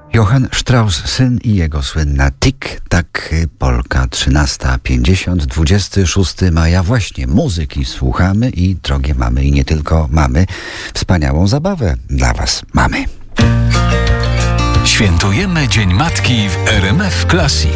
Johann Strauss, syn i jego słynna Tik-tak, polka 13:50, 26 maja. Właśnie muzyki słuchamy i, drogie mamy, i nie tylko mamy, wspaniałą zabawę dla was mamy. Świętujemy Dzień Matki w RMF Classic.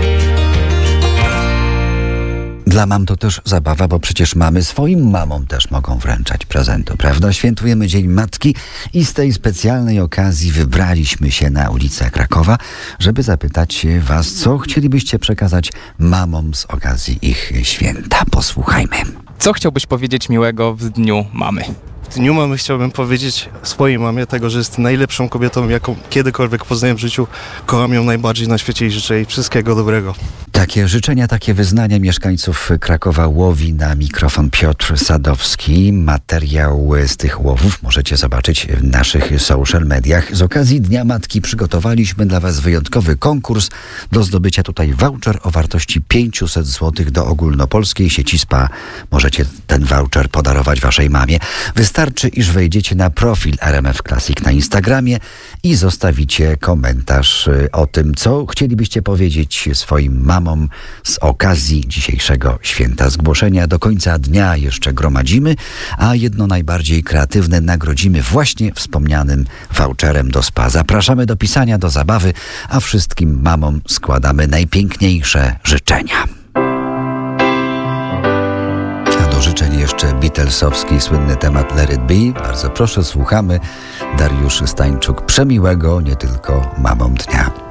Dla mam to też zabawa, bo przecież mamy swoim mamom też mogą wręczać prezenty, prawda? Świętujemy Dzień Matki i z tej specjalnej okazji wybraliśmy się na ulicę Krakowa, żeby zapytać was, co chcielibyście przekazać mamom z okazji ich święta. Posłuchajmy. Co chciałbyś powiedzieć miłego w Dniu Mamy? W Dniu Mamy chciałbym powiedzieć swojej mamie tego, że jest najlepszą kobietą, jaką kiedykolwiek poznałem w życiu. Kocham ją najbardziej na świecie i życzę jej wszystkiego dobrego. Takie życzenia, takie wyznania mieszkańców Krakowa łowi na mikrofon Piotr Sadowski. Materiał z tych łowów możecie zobaczyć w naszych social mediach. Z okazji Dnia Matki przygotowaliśmy dla was wyjątkowy konkurs. Do zdobycia tutaj voucher o wartości 500 zł do ogólnopolskiej sieci spa. Możecie ten voucher podarować waszej mamie. Wystarczy, iż wejdziecie na profil RMF Classic na Instagramie i zostawicie komentarz o tym, co chcielibyście powiedzieć swoim mamom z okazji dzisiejszego święta. Zgłoszenia do końca dnia jeszcze gromadzimy, a jedno najbardziej kreatywne nagrodzimy właśnie wspomnianym voucherem do spa. Zapraszamy do pisania, do zabawy, a wszystkim mamom składamy najpiękniejsze życzenia. Życzeń jeszcze Beatlesowski, słynny temat Let It Be. Bardzo proszę, słuchamy. Dariusz Stańczuk, przemiłego nie tylko mamom dnia.